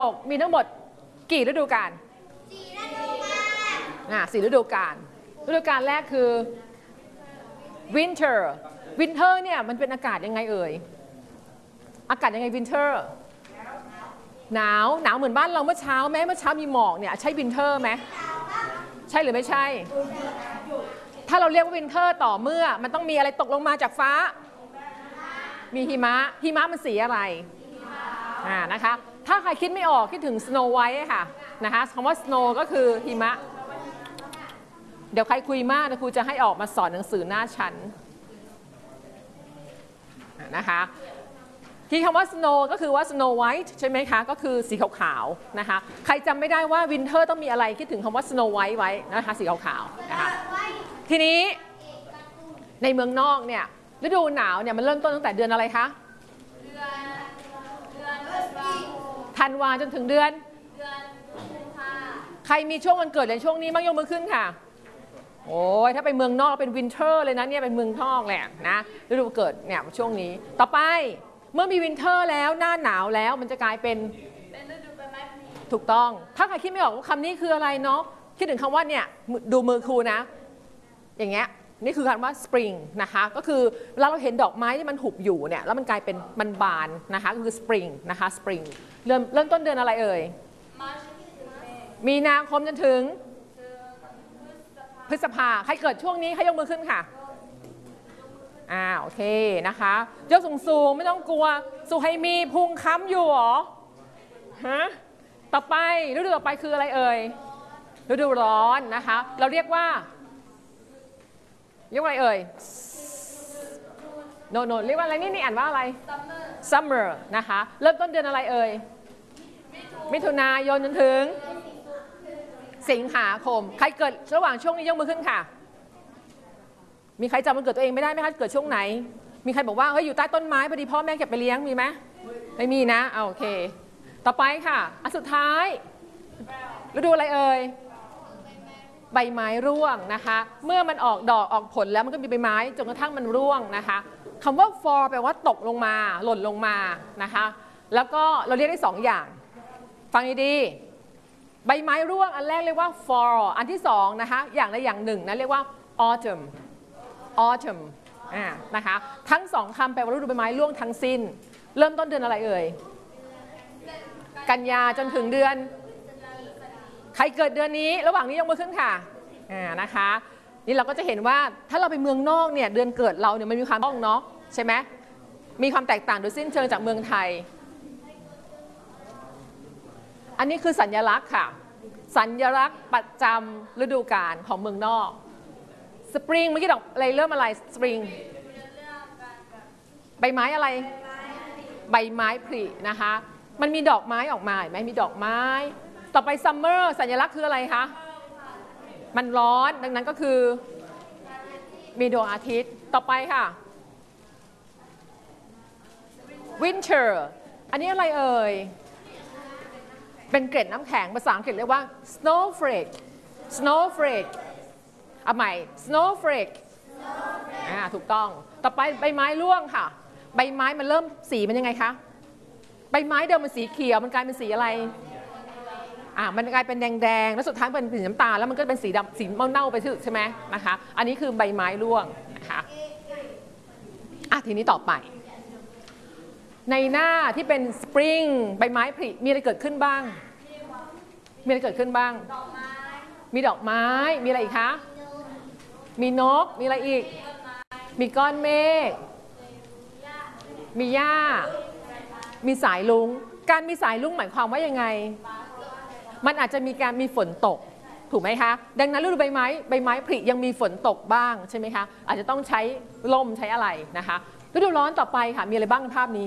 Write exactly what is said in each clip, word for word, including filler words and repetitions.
มีทั้งหมดกี่ฤดูกาลสี่ฤดูกาลอ่าสี่ฤดูกาลฤดูกาลแรกคือ winter winter เนี่ยมันเป็นอากาศยังไงเอ่ยอากาศยังไง winter หนาวหนาวเหมือนบ้านเราเมื่อเช้าแม้เมื่อเช้ามีหมอกเนี่ยใช่ winter ไหมใช่หรือไม่ใช่ถ้าเราเรียกว่า winter ต่อเมื่อมันต้องมีอะไรตกลงมาจากฟ้ามีหิมะหิมะมันสีอะไรอ่านะคะถ้าใครคิดไม่ออกคิดถึง Snow White ค่ะนะคะคำว่า snow ก็คือหิมะเดี๋ยวใครคุยมากนะครูจะให้ออกมาสอนหนังสือหน้าชั้นนะคะที่คำว่า snow ก็คือว่า Snow White ใช่ไหมคะก็คือสีขาวๆนะคะใครจำไม่ได้ว่า winter ต้องมีอะไรคิดถึงคำว่า Snow White ไว้นะคะสีขาวๆนะคะทีนี้ในเมืองนอกเนี่ยฤดูหนาวเนี่ยมันเริ่มต้นตั้งแต่เดือนอะไรคะธันวาจนถึงเดือนใครมีช่วงวันเกิดในช่วงนี้บ้างยกมือขึ้นค่ะโอ้ยถ้าไปเมืองนอกเป็นวินเทอร์เลยนะเนี่ยเป็นเมืองนอกแหละนะฤดูเกิดเนี่ยช่วงนี้ต่อไปเมื่อมีวินเทอร์แล้วหน้าหนาวแล้วมันจะกลายเป็นฤดูใบไม้ผลิถูกต้องถ้าใครคิดไม่ออกว่าคำนี้คืออะไรเนาะคิดถึงคำว่าเนี่ยดูมือครูนะอย่างเงี้ยนี่คือคำว่า spring นะคะก็คือเวลาเราเห็นดอกไม้ที่มันหุบอยู่เนี่ยแล้วมันกลายเป็นมันบานนะคะก็คือ spring นะคะ spring เริ่มเริ่มต้นเดือนอะไรเอ่ยมีนาคมจนถึงพฤษภาใครเกิดช่วงนี้ใครยกมือขึ้นค่ะอ่าโอเคนะคะยกสูงๆไม่ต้องกลัวสุให้มีพุงค้ำอยู่หรอฮะต่อไปฤดูต่อไปคืออะไรเอ่ยฤดูร้อนนะคะเราเรียกว่าเรียกว่าอะไรเอ่ย no no เรียกว่าอะไรนี่นี่อ่านว่าอะไร summer summer นะคะเริ่มต้นเดือนอะไรเอ่ยมิถุนายนจนถึงสิงหาคมใครเกิดระหว่างช่วงนี้ยกมือขึ้นค่ะมีใครจำวันเกิดตัวเองไม่ได้ไหมคะเกิดช่วงไหนมีใครบอกว่าเฮ้ยอยู่ใต้ต้นไม้พอดีพ่อแม่เก็บไปเลี้ยงมีไหมไม่มีนะเอาโอเคต่อไปค่ะอันสุดท้ายฤดูอะไรเอ่ยใบไม้ร่วงนะคะเมื่อมันออกดอกออกผลแล้วมันก็มีใบไม้จนกระทั่งมันร่วงนะคะคำว่า fall แปลว่าตกลงมาหล่นลงมานะคะแล้วก็เราเรียกได้สองอย่างฟังดีๆใบไม้ร่วงอันแรกเรียกว่า fall อันที่สองนะคะอย่างใดอย่างหนึ่งนะเรียกว่า autumn autumn อ่านะคะทั้งสองคำแปลว่าฤดูใบไม้ร่วงทั้งสิ้นเริ่มต้นเดือนอะไรเอ่ยกันยาจนถึงเดือนใครเกิดเดือนนี้ระหว่างนี้ยกมือขึ้นค่ะอ่านะคะนี่เราก็จะเห็นว่าถ้าเราไปเมืองนอกเนี่ยเดือนเกิดเราเนี่ยมันมีความต้องเนาะใช่ไหมมีความแตกต่างโดยสิ้นเชิงจากเมืองไทยอันนี้คือสัญลักษณ์ค่ะสัญลักษณ์ประจำฤดูกาลของเมืองนอกสปริงเมื่อกี้ดอกอะไรเริ่มอะไรสปริงใบไม้อะไรใบไม้ผลินะคะมันมีดอกไม้ออกมาเห็นไหมมีดอกไม้ต่อไปซัมเมอร์สัญลักษณ์คืออะไรคะมันร้อนดังนั้นก็คือมีดวงอาทิตย์ต่อไปค่ะวินเทอร์อันนี้อะไรเอ่ยเป็นเกล็ดน้ำแข็งภาษาอังกฤษเรียกว่า snowflake snowflake เอาใหม่ snowflake อ่าถูกต้องต่อไปใบไม้ร่วงค่ะใบไม้มันเริ่มสีมันยังไงคะใบไม้เดิมมันสีเขียวมันกลายเป็นสีอะไรอ่ามันกลายเป็นแดงๆแล้วสุดท้ายเป็นสีน้ำตาลแล้วมันก็เป็นสีดำสีเน่าๆไปใช่ไหมนะคะอันนี้คือใบไม้ร่วงนะคะอ่ะทีนี้ต่อไปในหน้าที่เป็นสปริงใบไม้ผลิมีอะไรเกิดขึ้นบ้างมีอะไรเกิดขึ้นบ้างมีดอกไม้มีอะไรอีกคะมีนกมีอะไรอีกมีก้อนเมฆมีหญ้ามีสายลุงการมีสายลุงหมายความว่ายังไงมันอาจจะมีการมีฝนตกถูกไหมคะดังนั้นฤดูใบไม้ใบไม้ผลิยังมีฝนตกบ้างใช่ไหมคะอาจจะต้องใช้ลมใช้อะไรนะคะฤดูร้อนต่อไปค่ะมีอะไรบ้างในภาพนี้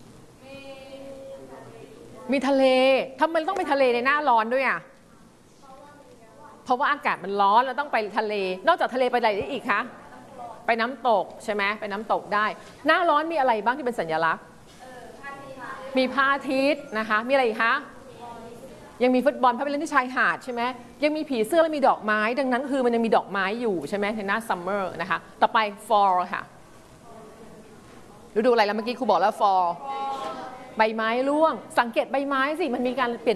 มีทะเลทำไมต้องไปทะเลในหน้าร้อนด้วยอ่ะเพราะว่าอากาศมันร้อนแล้วต้องไปทะเลนอกจากทะเลไปอะไรได้อีกคะไปน้ำตกใช่ไหมไปน้ำตกได้หน้าร้อนมีอะไรบ้างที่เป็นสัญลักษณ์มีพระอาทิตย์นะคะมีอะไรอีกคะยังมีฟุตบอลพาไปเล่นที่ชายหาดใช่ไหมยังมีผีเสื้อและมีดอกไม้ดังนั้นคือมันยังมีดอกไม้อยู่ใช่ไหมในหน้าซัมเมอร์นะคะต่อไป fall ค่ะฤดูอะไรแล้วเมื่อกี้ครูบอกแล้ว fall ใบไม้ร่วงสังเกตใบไม้สิมันมีการเปลี่ยน